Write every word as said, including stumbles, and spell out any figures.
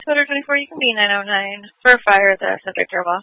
Twitter twenty-four, you can be nine oh nine. For fire, the subject Derwall.